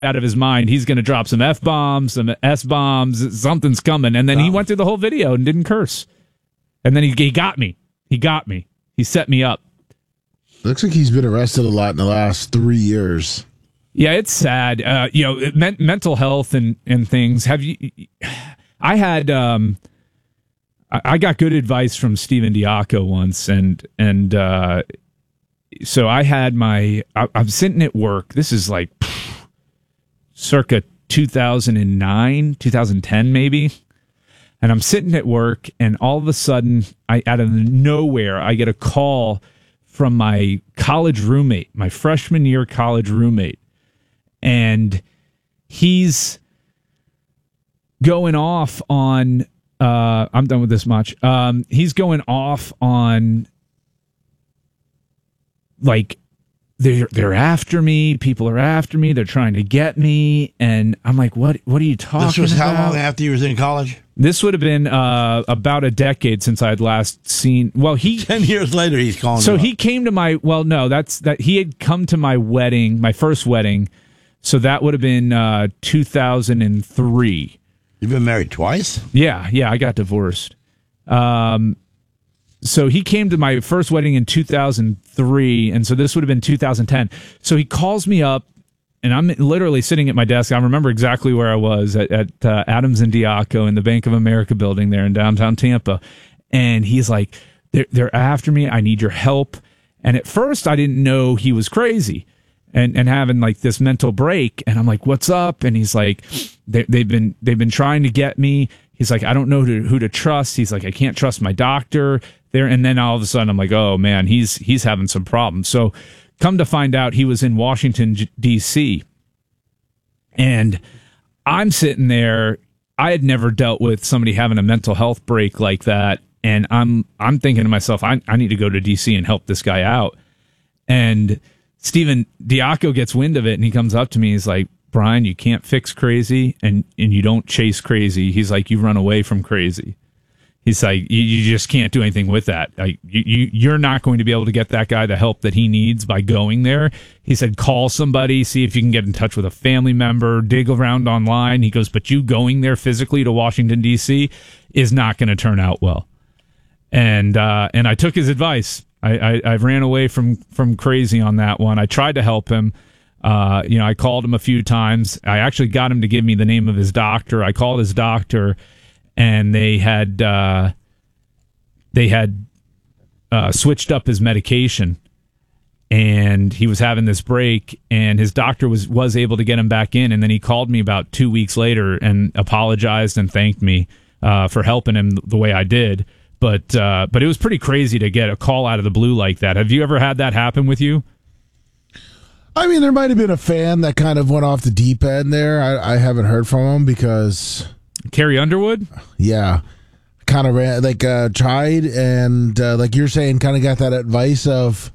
out of his mind. He's going to drop some F-bombs, some S-bombs, something's coming. And then he went through the whole video and didn't curse. And then he got me. He got me. He set me up. Looks like he's been arrested a lot in the last 3 years. Yeah, it's sad. Mental health and things. Have you? I had. I got good advice from Steven Diaco once, and so I had I'm sitting at work. This is like circa 2009, 2010 maybe. And I'm sitting at work, and all of a sudden, out of nowhere, I get a call from my college roommate, my freshman year college roommate. And he's going off on, I'm done with this much. He's going off on, like, they're after me. People are after me. They're trying to get me. And I'm like, what are you talking about? This was how long after you was in college? This would have been about a decade since I had last seen. Well, 10 years later, he's calling. So he came to my. Well, no, he had come to my wedding, my first wedding. So that would have been 2003. You've been married twice? Yeah, I got divorced. So he came to my first wedding in 2003, and so this would have been 2010. So he calls me up, and I'm literally sitting at my desk. I remember exactly where I was at Adams and Diaco in the Bank of America building there in downtown Tampa. And he's like, they're after me. I need your help. And at first, I didn't know he was crazy and having like this mental break. And I'm like, what's up? And he's like, they've been trying to get me. He's like, I don't know who to trust. He's like, I can't trust my doctor there. And then all of a sudden, I'm like, oh man, he's having some problems. So come to find out, he was in Washington, D.C. And I'm sitting there. I had never dealt with somebody having a mental health break like that. And I'm thinking to myself, I need to go to D.C. and help this guy out. And Steven Diaco gets wind of it, and he comes up to me. He's like, Brian, you can't fix crazy, and you don't chase crazy. He's like, you run away from crazy. He's like, you just can't do anything with that. Like, you're not going to be able to get that guy the help that he needs by going there. He said, call somebody, see if you can get in touch with a family member, dig around online. He goes, but you going there physically to Washington, D.C. is not going to turn out well. And I took his advice. I ran away from crazy on that one. I tried to help him. I called him a few times. I actually got him to give me the name of his doctor. I called his doctor, and they had switched up his medication, and he was having this break, and his doctor was able to get him back in. And then he called me about 2 weeks later and apologized and thanked me for helping him the way I did. But it was pretty crazy to get a call out of the blue like that. Have you ever had that happen with you? I mean, there might have been a fan that kind of went off the deep end there. I haven't heard from him because... Carrie Underwood? Yeah. Kind of ran, tried, and like you're saying, kind of got that advice of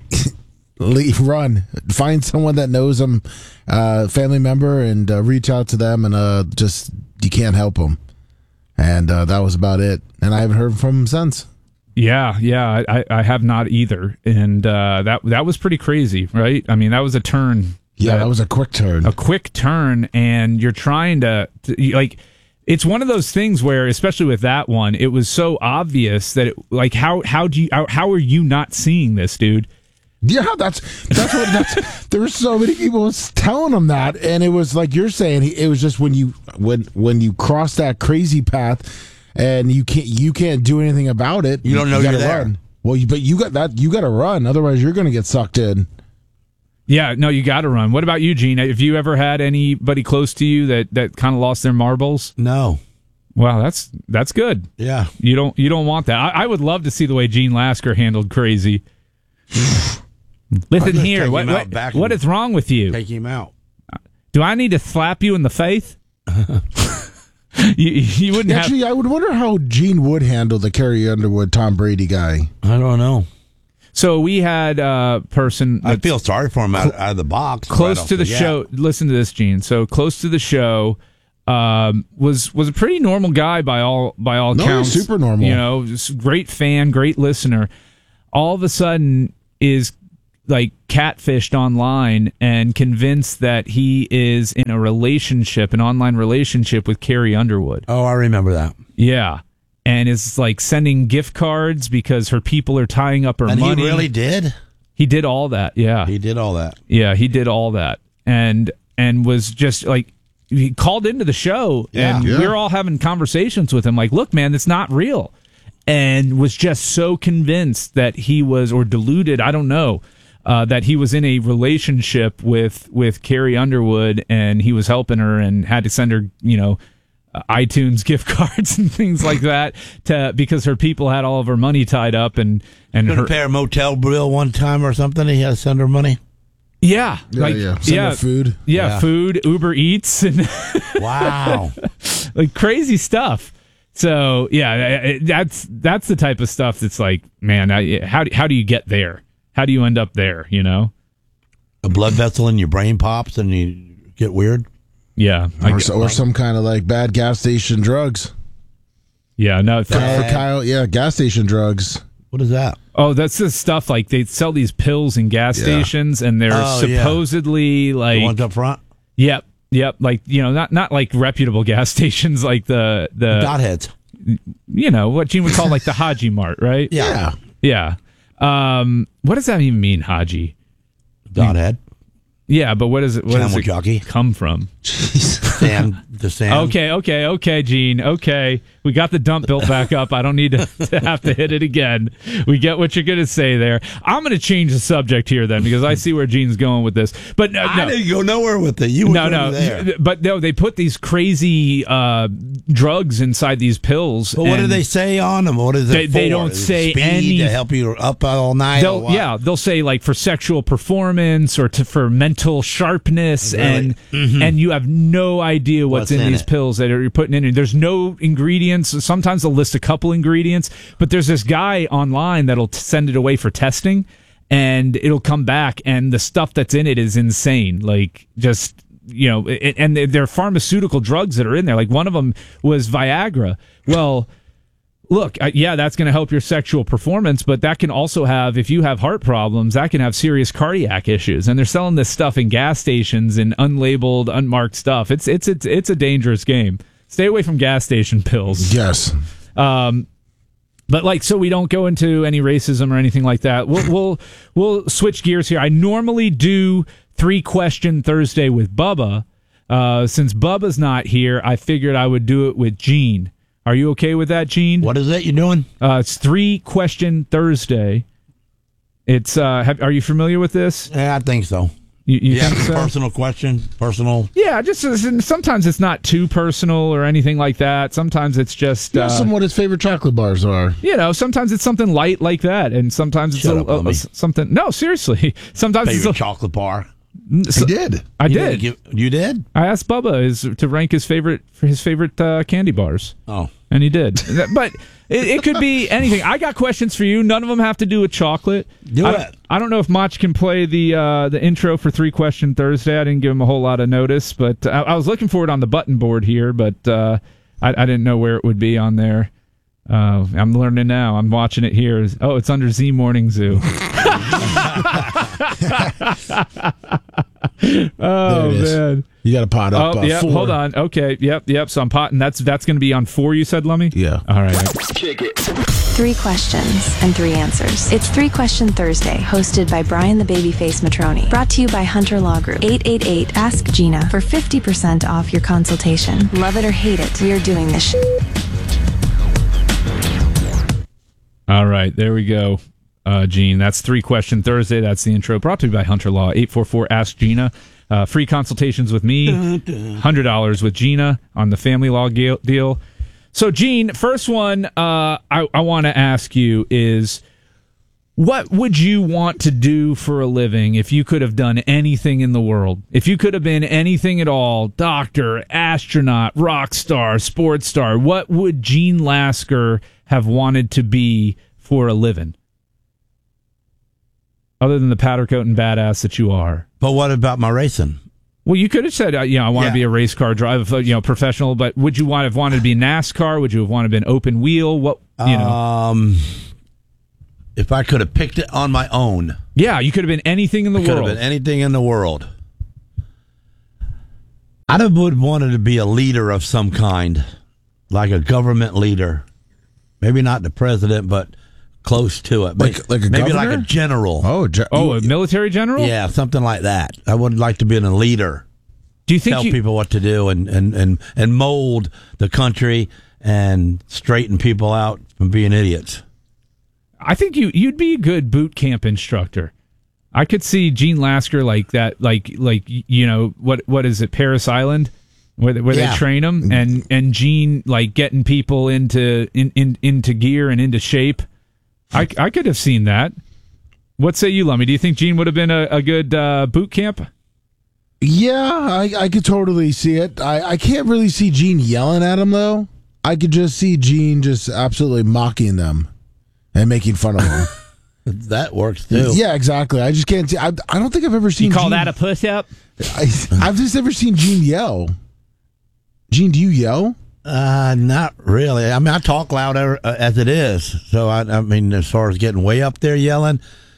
run. Find someone that knows them, family member, and reach out to them, and just, you can't help them. And that was about it. And I haven't heard from him since. Yeah, I have not either. And that was pretty crazy, right? I mean, that was a turn. Yeah, that was a quick turn. A quick turn, and you're trying to like, it's one of those things where, especially with that one, it was so obvious that how are you not seeing this, dude? Yeah, that's there were so many people telling him that, and it was like you're saying, it was just when you cross that crazy path and you can't do anything about it. You don't know you're there. Run. Well, but you got to run, otherwise you're going to get sucked in. Yeah, no, you got to run. What about you, Gene? Have you ever had anybody close to you that kind of lost their marbles? No. Wow, that's good. Yeah, you don't want that. I would love to see the way Gene Lasker handled crazy. Listen here, what is wrong with you? Take him out. Do I need to slap you in the face? you wouldn't actually. I would wonder how Gene would handle the Carrie Underwood, Tom Brady guy. I don't know. So we had a person. I feel sorry for him out of the box. Close to the show. Listen to this, Gene. So close to the show. Was a pretty normal guy by all counts. Super normal. You know, just great fan, great listener. All of a sudden is like catfished online and convinced that he is in a relationship, an online relationship with Carrie Underwood. Oh, I remember that. Yeah. And is like sending gift cards because her people are tying up her And money. he really did? He did all that. Yeah. He did all that. Yeah, he did all that. And was just like, he called into the show and we were all having conversations with him like, look, man, it's not real. And was just so convinced that he was, or deluded, I don't know, that he was in a relationship with Carrie Underwood and he was helping her and had to send her, iTunes gift cards and things like that because her people had all of her money tied up and her pay her motel bill one time or something. He had to send her money. Yeah, Send her food. Yeah, food, Uber Eats, and Wow, like crazy stuff. So yeah, that's the type of stuff that's like, man, how do you get there? How do you end up there? a blood vessel in your brain pops and you get weird. Yeah, or some kind of like bad gas station drugs. Yeah, no, For Kyle, gas station drugs. What is that? Oh, that's the stuff like they sell these pills in gas stations, and they're supposedly like The ones up front. Yep, like not like reputable gas stations like the Dotheads. What Gene would call like the Haji Mart, right? Yeah. What does that even mean, Haji? Dothead. Yeah, but what does it jockey. come from? Sand. The sand. Okay, Gene. Okay, we got the dump built back up. I don't need to have to hit it again. We get what you're going to say there. I'm going to change the subject here then because I see where Gene's going with this. But no, I didn't go nowhere with it. You were there. But no, they put these crazy drugs inside these pills. But what do they say on them? What is it? They for? don't Is it say speed any to help you up all night. They'll say like for sexual performance or for mental sharpness, Really? and you have no idea what's in these it? pills that you're putting in. There's no ingredients. Sometimes they'll list a couple ingredients, but there's this guy online that'll send it away for testing, and it'll come back, and the stuff that's in it is insane. Like just. And they're pharmaceutical drugs that are in there. Like one of them was Viagra. Well, look, that's going to help your sexual performance, but that can also have, if you have heart problems, that can have serious cardiac issues. And they're selling this stuff in gas stations and unlabeled, unmarked stuff. It's a dangerous game. Stay away from gas station pills. Yes. But so we don't go into any racism or anything like that. We'll switch gears here. I normally do 3-question Thursday with Bubba. Since Bubba's not here, I figured I would do it with Gene. Are you okay with that, Gene? What is it you're doing? It's 3-question Thursday. It's are you familiar with this? Yeah, I think so. You think so? Personal question, personal. Yeah, just sometimes it's not too personal or anything like that. Sometimes it's just what his favorite chocolate bars are. Sometimes it's something light like that, and sometimes it's something. No, seriously. Sometimes Favorite it's chocolate bar. He did. I did. You did? I asked Bubba to rank his favorite candy bars. Oh, and he did. But it could be anything. I got questions for you. None of them have to do with chocolate. I don't know if Mach can play the intro for 3-question Thursday. I didn't give him a whole lot of notice, but I was looking for it on the button board here, but I didn't know where it would be on there. I'm learning now. I'm watching it here. Oh, it's under Z Morning Zoo. Oh man, you got to pot up. Yep, 4. Hold on. Okay. Yep. So I'm potting. That's going to be on 4. You said, Lummy. Yeah. All right. Kick it. 3 questions and 3 answers. It's 3-Question Thursday, hosted by Brian the Babyface Matroni. Brought to you by Hunter Law Group. 888 Ask Gina for 50% off your consultation. Love it or hate it, we are doing this. All right. There we go. Gene, that's 3-Question Thursday. That's the intro. Brought to you by Hunter Law. 844 Ask Gina. Free consultations with me. $100 with Gina on the family law deal. So, Gene, first one I want to ask you is, what would you want to do for a living if you could have done anything in the world? If you could have been anything at all, doctor, astronaut, rock star, sports star, what would Gene Lasker have wanted to be for a living? Other than the powder coat and badass that you are. But what about my racing? Well, you could have said, I want to be a race car driver, professional. But would you have wanted to be NASCAR? Would you have wanted to be open wheel? What, If I could have picked it on my own, Yeah, you could have been anything in the Could have world. been anything in the world. I would wanted to be a leader of some kind, like a government leader. Maybe not the president, but close to it. Like a maybe governor? like a general. A military general? Yeah, something like that. I would like to be a leader. Do you think Tell people what to do and mold the country and straighten people out from being idiots. I think you'd be a good boot camp instructor. I could see Gene Lasker like that, like you know what is it, Paris Island, where they train them, and Gene like getting people into gear and into shape. I could have seen that. What say you, Lummy? Do you think Gene would have been a good boot camp? Yeah, I could totally see it. I can't really see Gene yelling at him though. I could just see Gene just absolutely mocking them and making fun of them. That works too. Yeah, exactly. I just can't see. I don't think I've ever seen. You call Gene, that a push up? I've just never seen Gene yell. Gene, do you yell? Not really. I mean, I talk loud as it is. So I mean, as far as getting way up there yelling,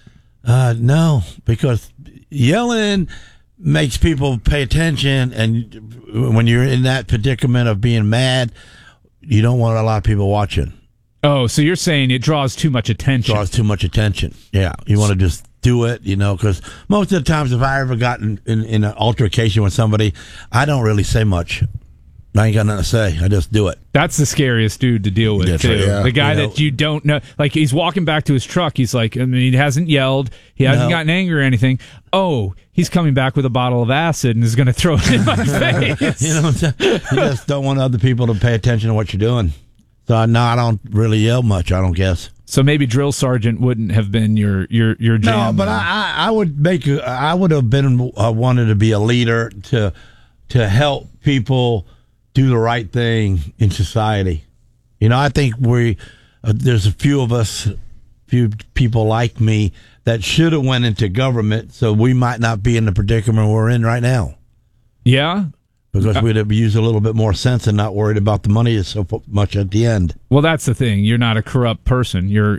no, because yelling makes people pay attention, and when you're in that predicament of being mad, you don't want a lot of people watching. Oh, so you're saying it draws too much attention? Draws too much attention. Yeah, you want to just do it, you know, because most of the times if I ever got in an altercation with somebody, I don't really say much. I ain't got nothing to say. I just do it. That's the scariest dude to deal with, too. Right, yeah. The guy that you don't know. Like, he's walking back to his truck. He's like, I mean, he hasn't yelled. He hasn't gotten angry or anything. Oh, he's coming back with a bottle of acid and is going to throw it in my face. You know what I'm saying? You just don't want other people to pay attention to what you're doing. So, no, I don't really yell much, I don't guess. So maybe drill sergeant wouldn't have been your jam. No, but I would I would have been wanted to be a leader to help people do the right thing in society. You know, I think there's a few of us, few people like me that should have went into government, so we might not be in the predicament we're in right now. Yeah? Because we'd have used a little bit more sense and not worried about the money so much at the end. Well, that's the thing. You're not a corrupt person. You're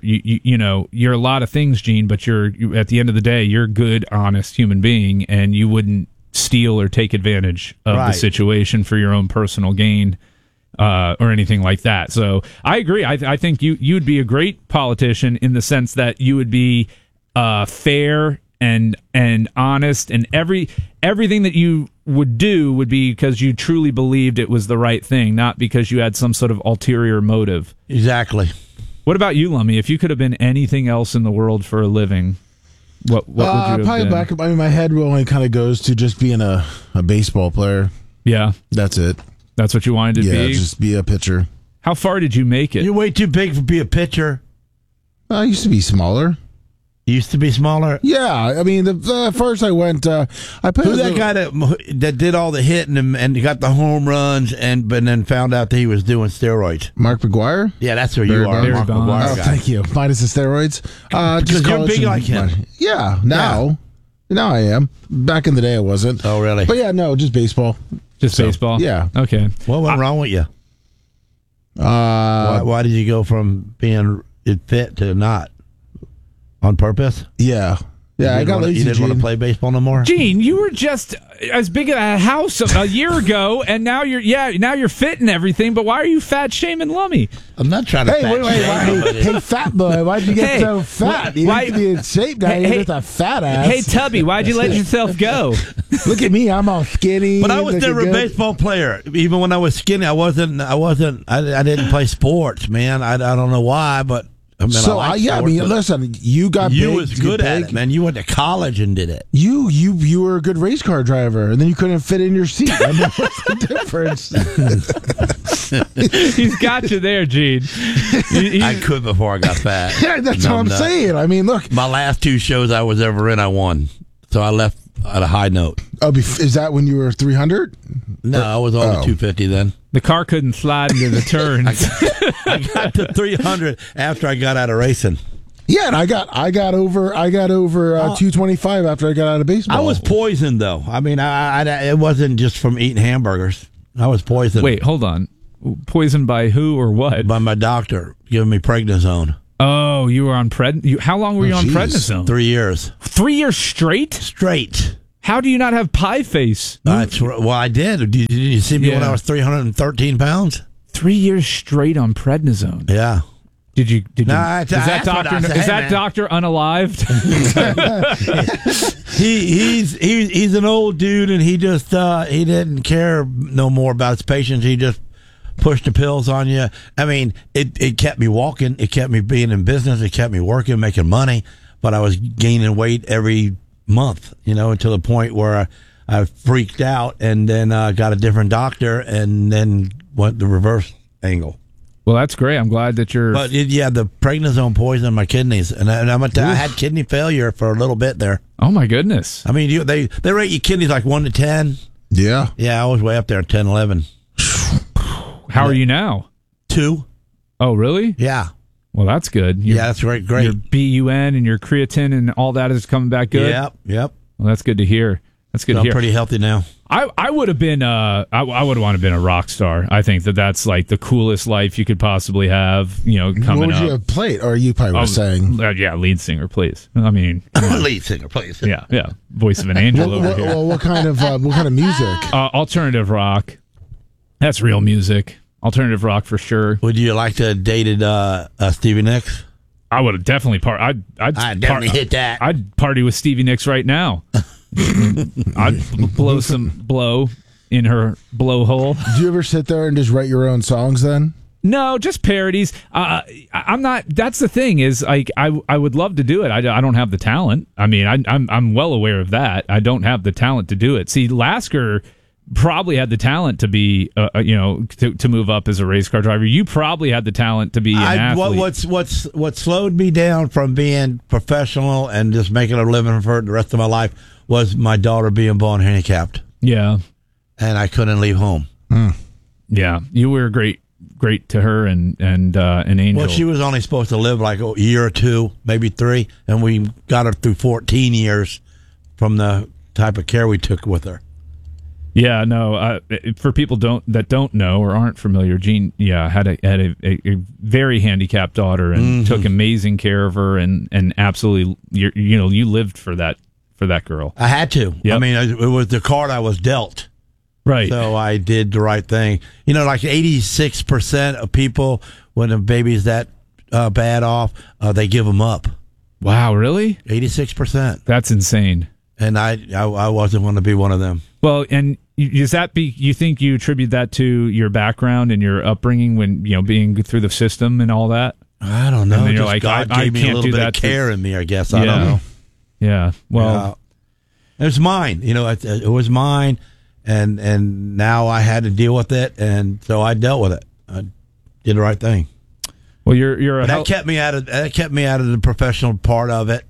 a lot of things, Gene, but you at the end of the day, you're a good, honest human being, and you wouldn't steal or take advantage of the situation for your own personal gain or anything like that. So I agree. I think you'd be a great politician in the sense that you would be fair and honest, and everything that you would do would be because you truly believed it was the right thing, not because you had some sort of ulterior motive. Exactly. What about you, Lummy? If you could have been anything else in the world for a living, what would you have probably been? back up. I mean, my head only kind of goes to just being a baseball player. Yeah, That's it. that's what you wanted to Yeah, be. just be a pitcher. How far did you make it? You're way too big to be a pitcher. I used to be smaller. You used to be smaller. Yeah, I mean, the first I went, I played. Who's that guy that did all the hitting and got the home runs but then found out that he was doing steroids? Mark McGuire. Yeah, that's who you Barry are, Bonds. Mark Barry Bonds. McGuire Oh, guy. thank you. Minus the steroids. Because you're college big like him. Yeah, now I am. Back in the day, I wasn't. Oh, really? But yeah, no, just baseball. Just baseball? yeah. Okay. What went wrong with you? Why did you go from being fit to not? On purpose? Yeah. Yeah, I got lazy. You didn't want to Gene. play baseball no more? Gene, you were just as big as a house a year ago, and now you're fit and everything. But why are you fat shaming Lummy? I'm not trying to Hey, fat wait, shame anybody. hey, fat boy, why'd you get Hey, so fat? You why- need to be in shape now. You're just a fat ass. Hey, Tubby, why'd you let yourself go? Look at me, I'm all skinny. But I was looking never a good. baseball player. Even when I was skinny, I didn't play sports, man. I don't know why, but I mean, So I like I sports, mean, but listen, you got you big, was good at big. it, man. You went to college and did it. You were a good race car driver, and then you couldn't fit in your seat. I mean, what's the difference? He's got you there, Gene. I could before I got fat. Yeah, that's No, what I'm not. saying. I mean, look. My last 2 shows I was ever in, I won. So I left at a high note. Oh, is that when you were 300? No, I was on the 250 then. The car couldn't slide into the turns. I got to 300 after I got out of racing. Yeah, and I got over 225 after I got out of baseball. I was poisoned though. I mean, it wasn't just from eating hamburgers. I was poisoned. Wait, hold on. Poisoned by who or what? By my doctor giving me prednisone. Oh, you were on how long were you on geez. prednisone? 3 years 3 years straight? straight. How do you not have pie face? Well, I did. Did you see me when Yeah. I was 313 pounds? 3 years straight on prednisone. Yeah. Did you? No, Is that doctor unalived? He's an old dude, and he just he didn't care no more about his patients. He just pushed the pills on you. I mean, it kept me walking. It kept me being in business. It kept me working, making money. But I was gaining weight every month, until the point where I freaked out, and then got a different doctor, and then went the reverse angle. Well, that's great. I'm glad that you're. But the prednisone poisoned my kidneys, and I had kidney failure for a little bit there. Oh my goodness. I mean, they rate your kidneys like 1 to 10. Yeah. Yeah, I was way up there at 10, 11. How are you now? 2. Oh, really? Yeah. Well, that's good. That's great. Your BUN and your creatine and all that is coming back good. Yep. Well, that's good to hear. That's good So to I'm hear. pretty healthy now. I would have been I would have wanted to been a rock star. I think that's like the coolest life you could possibly have. Coming What would up. you have played? Or you probably were saying. Yeah, lead singer, please. I mean, Lead singer, please. yeah, voice of an angel over here. What kind of music? Alternative rock. That's real music. Alternative rock for sure. Would you like to have dated Stevie Nicks? I would have definitely I'd definitely hit that. I'd party with Stevie Nicks right now. I'd blow in her blowhole. Do you ever sit there and just write your own songs then? No, just parodies. I'm not. That's the thing is, like, I would love to do it. I don't have the talent. I mean, I'm well aware of that. I don't have the talent to do it. See, Lasker probably had the talent to be, to move up as a race car driver. You probably had the talent to be an athlete. What slowed me down from being professional and just making a living for the rest of my life was my daughter being born handicapped. Yeah, and I couldn't leave home. Yeah, you were great to her and an angel. Well, she was only supposed to live like a year or 2, maybe 3, and we got her through 14 years from the type of care we took with her. Yeah, no. For people that don't know or aren't familiar, Gene, had a very handicapped daughter and took amazing care of her and absolutely, you lived for that girl. I had to. Yep. I mean, it was the card I was dealt. Right. So I did the right thing. Like 86% of people, when a baby's that bad off, they give them up. Wow, really? 86%. That's insane. And I wasn't going to be one of them. Well, and you think you attribute that to your background and your upbringing when, being through the system and all that? I don't know. And then you're Just like, God I gave me a can't little do bit that of care in me, I guess. I don't know. Yeah. Well, it was mine. It was mine. And now I had to deal with it, and so I dealt with it. I did the right thing. Well, you're that kept me out of the professional part of it,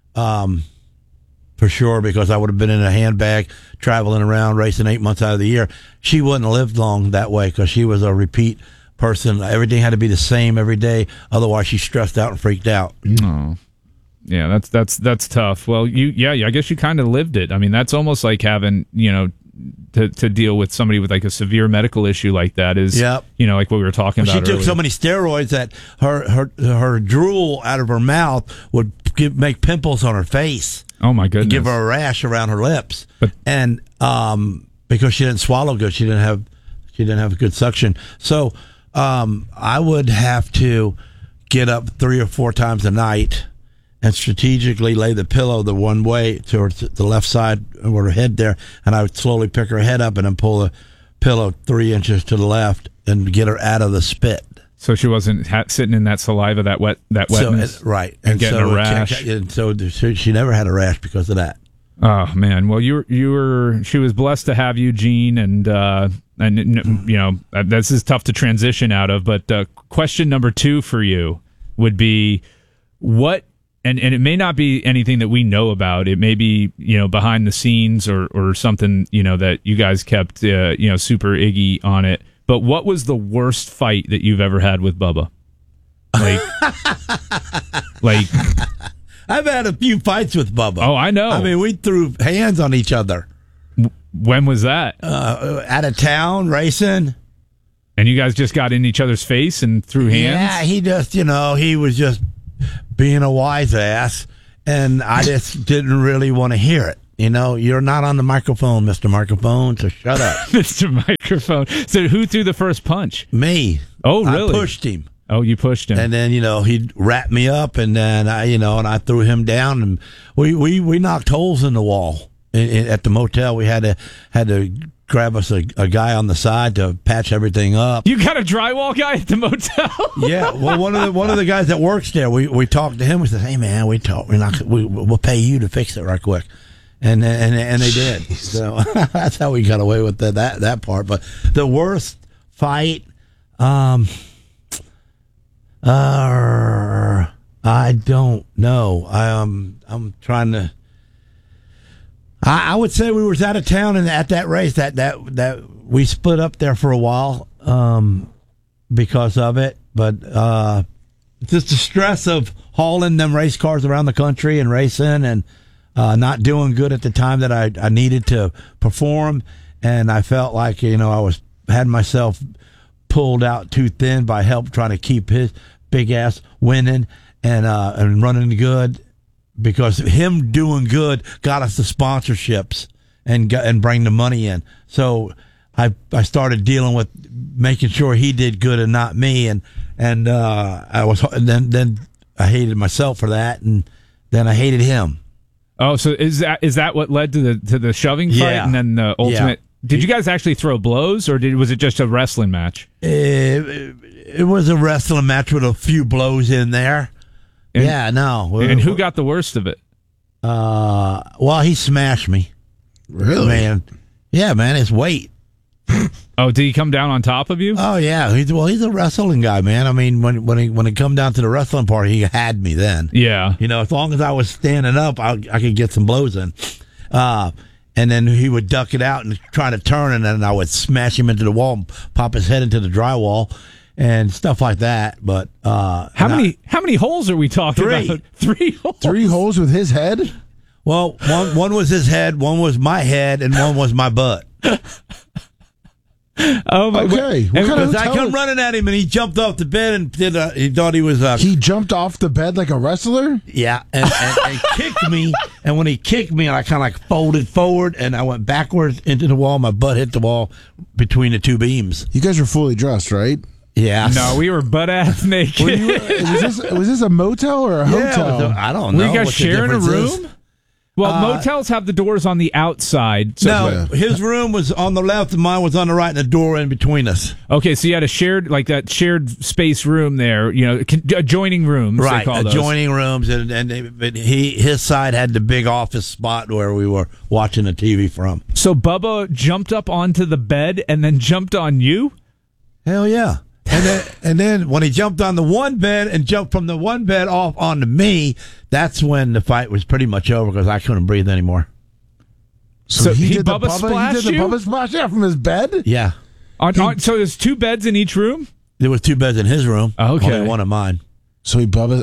for sure. Because I would have been in a handbag, traveling around, racing 8 months out of the year. She wouldn't have lived long that way because she was a repeat person. Everything had to be the same every day, otherwise she stressed out and freaked out. Oh. Yeah, that's tough. Well, I guess you kind of lived it. I mean, that's almost like having, to deal with somebody with like a severe medical issue like that is, like what we were talking about. She took earlier. so many steroids that her drool out of her mouth would make pimples on her face. Oh my goodness! Give her a rash around her lips, and because she didn't swallow good, she didn't have good suction. So I would have to get up 3 or 4 times a night and strategically lay the pillow the one way towards the left side with her head there, and I would slowly pick her head up and then pull the pillow 3 inches to the left and get her out of the spit. So she wasn't sitting in that saliva, that wetness, right, and getting a rash. And so she never had a rash because of that. Oh man! Well, she was blessed to have you, Gene, and this is tough to transition out of. But question number 2 for you would be what. And it may not be anything that we know about. It may be, behind the scenes or something, that you guys kept, super Iggy on it. But what was the worst fight that you've ever had with Bubba? Like, I've had a few fights with Bubba. Oh, I know. I mean, we threw hands on each other. When was that? Out of town racing. And you guys just got in each other's face and threw hands? Yeah, he just, he was just being a wise ass, and I just didn't really want to hear it. You know, you're not on the microphone, Mr. Microphone, so shut up. Mr. Microphone. So who threw the first punch? Me. Oh, really? I pushed him. Oh, you pushed him. And then, he wrapped me up, and then I threw him down, and we knocked holes in the wall at the motel. We had to grab us a guy on the side to patch everything up. You got a drywall guy at the motel? Yeah. Well, one of the guys that works there, we talked to him. We said, "Hey, man, we'll pay you to fix it right quick." And they did. So that's how we got away with that part. But the worst fight, I don't know. I'm trying to. I would say we was out of town and at that race that we split up there for a while because of it. But just the stress of hauling them race cars around the country and racing and. Not doing good at the time that I needed to perform, and I felt like I had myself pulled out too thin by help trying to keep his big ass winning and running good, because him doing good got us the sponsorships and bring the money in. So I started dealing with making sure he did good and not me, and then I hated myself for that, and then I hated him. Oh, so is that what led to the shoving fight, Yeah. and then the ultimate? Yeah. Did you guys actually throw blows, or was it just a wrestling match? It was a wrestling match with a few blows in there. And who got the worst of it? Well, he smashed me. Really? Man. Yeah, man, his weight. Oh, did he come down on top of you? Oh yeah, he's a wrestling guy, man. I mean, when it come down to the wrestling part, he had me then. Yeah. As long as I was standing up, I could get some blows in. And then he would duck it out and try to turn, and then I would smash him into the wall and pop his head into the drywall and stuff like that. But how many holes are we talking about? 3 holes. 3 holes with his head? Well, one was his head, one was my head, and one was my butt. Oh my! Okay. What kind of Because I hotel come is- running at him, and he jumped off the bed and he thought he was. He jumped off the bed like a wrestler? Yeah, and kicked me. And when he kicked me, I kind of like folded forward, and I went backwards into the wall. My butt hit the wall between the two beams. You guys were fully dressed, right? Yeah. No, we were butt ass naked. Was this a motel or a hotel? I don't Were know. you guys what the sharing a difference is. room? Well, motels have the doors on the outside. So No, his room was on the left and mine was on the right, and the door in between us. Okay, so you had a shared space room there, adjoining rooms. They Right, call those. adjoining rooms, but his side had the big office spot where we were watching the TV from. So Bubba jumped up onto the bed and then jumped on you? Hell yeah. And then when he jumped on the one bed and jumped from the one bed off onto me, that's when the fight was pretty much over because I couldn't breathe anymore. So he did Bubba splashed the you? Bubba splash from his bed? Yeah. So there's 2 beds in each room? There was 2 beds in his room. Okay. Only one of mine. So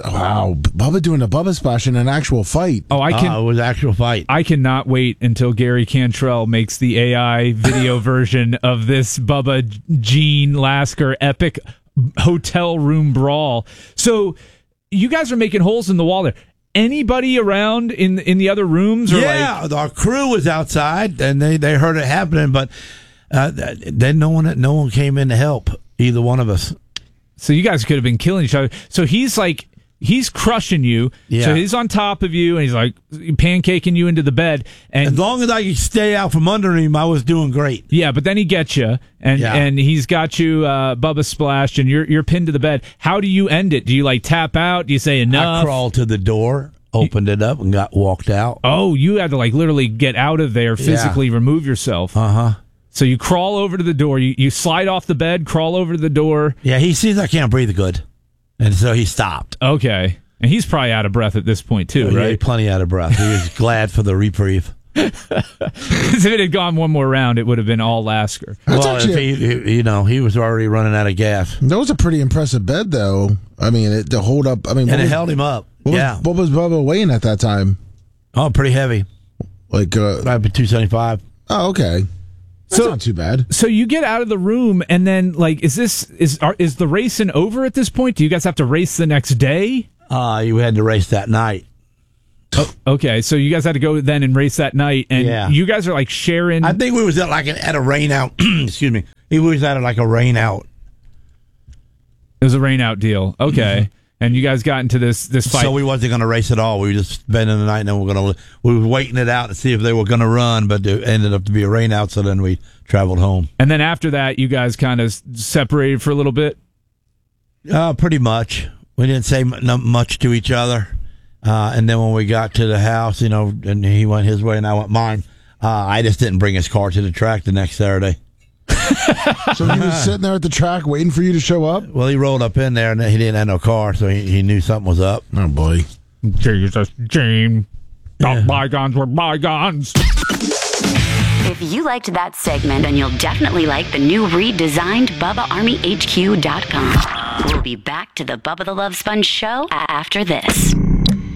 Bubba doing a Bubba splash in an actual fight. Oh, It was an actual fight. I cannot wait until Gary Cantrell makes the AI video version of this Bubba Gene Lasker epic hotel room brawl. So you guys are making holes in the wall there. Anybody around in the other rooms? Or our crew was outside and they heard it happening, but then no one came in to help either one of us. So you guys could have been killing each other. So he's crushing you. Yeah. So he's on top of you, and he's like pancaking you into the bed. And As long as I could stay out from under him, I was doing great. yeah, but then he gets you, and he's got you Bubba splashed, and you're pinned to the bed. How do you end it? Do you take out? Do you say enough? I crawled to the door, opened it up, and walked out. Oh, you had to literally get out of there, physically remove yourself. Uh-huh. So you crawl over to the door. You slide off the bed, crawl over to the door. Yeah, he sees I can't breathe good, and so he stopped. Okay. And he's probably out of breath at this point, too, Yeah, right? plenty out of breath. He was glad for the reprieve. Because if it had gone one more round, it would have been all Lasker. That's Well, actually he was already running out of gas, that was a pretty impressive bed, though. I mean, to hold up. I mean, and it held him up. What was Bubba weighing at that time? Oh, pretty heavy. Like, Probably 275. oh, okay. That's So- not too bad. So you get out of the room, and then is the racing over at this point? Do you guys have to race the next day? You had to race that night. Okay, so you guys had to go then and race that night, and you guys are like sharing. I think we was at a rain out. Excuse me. We was at like a rain out. It was a rain out deal. Okay. And you guys got into this fight. So we wasn't going to race at all. We were just spending the night, and then we were waiting it out to see if they were going to run, but it ended up to be a rain out. So then we traveled home. And then after that, you guys kind of separated for a little bit. Pretty much. We didn't say much to each other. And then when we got to the house, and he went his way and I went mine. I just didn't bring his car to the track the next Saturday. So he was sitting there at the track waiting for you to show up? Well, he rolled up in there and he didn't have no car, so he knew something was up. Oh, boy. Jesus, Gene. Thought bygones were bygones. If you liked that segment, then you'll definitely like the new redesigned BubbaArmyHQ.com. We'll be back to the Bubba the Love Sponge show after this.